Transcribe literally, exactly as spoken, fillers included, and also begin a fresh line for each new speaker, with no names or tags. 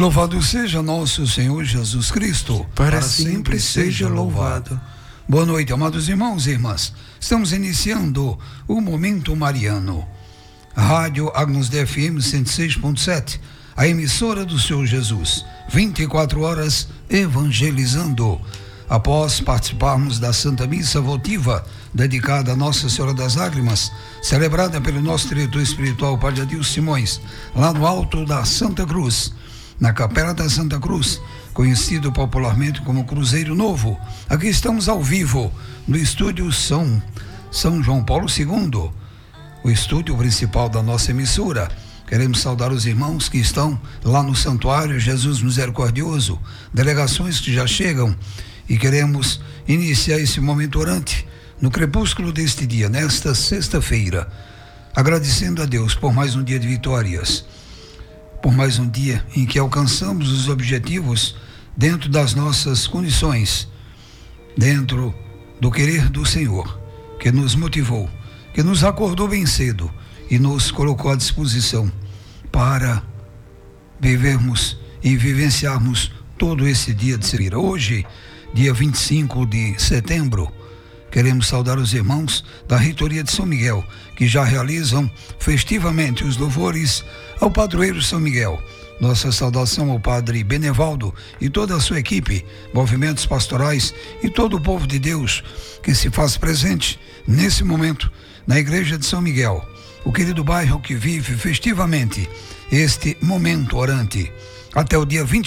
Louvado seja nosso Senhor Jesus Cristo,
para, para sempre, sempre seja louvado.
Boa noite, amados irmãos e irmãs. Estamos iniciando o Momento Mariano. Rádio Agnus Dei F M cento e seis ponto sete, a emissora do Senhor Jesus, vinte e quatro horas evangelizando. Após participarmos da Santa Missa Votiva, dedicada a Nossa Senhora das Lágrimas, celebrada pelo nosso diretor espiritual, Padre Adilson Simões, lá no alto da Santa Cruz, na Capela da Santa Cruz, conhecido popularmente como Cruzeiro Novo. Aqui estamos ao vivo, no estúdio São, São João Paulo segundo, o estúdio principal da nossa emissora. Queremos saudar os irmãos que estão lá no Santuário Jesus Misericordioso, delegações que já chegam, e queremos iniciar esse momento orante no crepúsculo deste dia, nesta sexta-feira, agradecendo a Deus por mais um dia de vitórias, por mais um dia em que alcançamos os objetivos dentro das nossas condições, dentro do querer do Senhor, que nos motivou, que nos acordou bem cedo e nos colocou à disposição para vivermos e vivenciarmos todo esse dia de segunda-feira. Hoje, dia vinte e cinco de setembro, queremos saudar os irmãos da Reitoria de São Miguel, que já realizam festivamente os louvores ao padroeiro São Miguel. Nossa saudação ao Padre Benevaldo e toda a sua equipe, movimentos pastorais e todo o povo de Deus que se faz presente nesse momento na Igreja de São Miguel, o querido bairro que vive festivamente este momento orante. Até o dia vinte